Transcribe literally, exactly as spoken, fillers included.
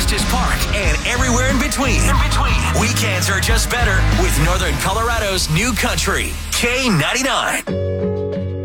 Estes Park, and everywhere in between. In between. Weekends are just better with Northern Colorado's new country, K ninety-nine.